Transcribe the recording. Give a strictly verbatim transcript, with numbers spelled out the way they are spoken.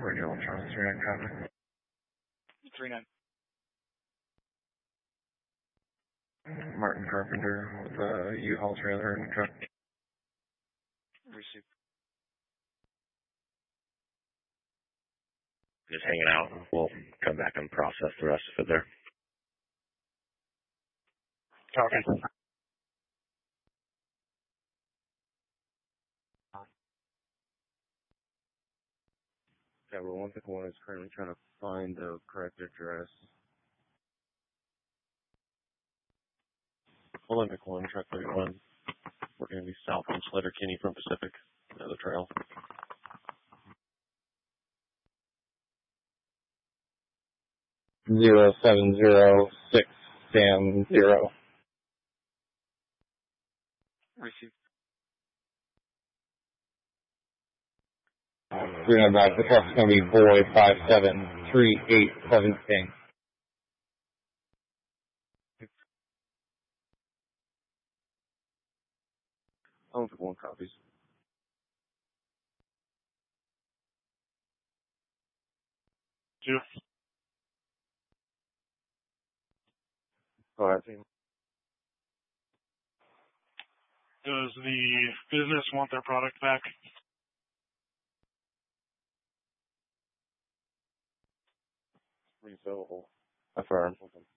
Original Charles three nine copy. three nine. Martin Carpenter with a U-Haul trailer and truck. Receive. Just hanging out. We'll come back and process the rest of it there. Copy. Yeah, well, one pick one is currently trying to find the correct address. Olympic one, truck thirty-one. We're going to be south from Sletter-Kinney from Pacific. Another trail. Zero seven zero six Sam zero. Receive. Three nine back. The truck's going to be Boy five seven three eight seven King. Olympic one copies. Two. Go ahead, team. Does the business want their product back? Refillable. Affirm.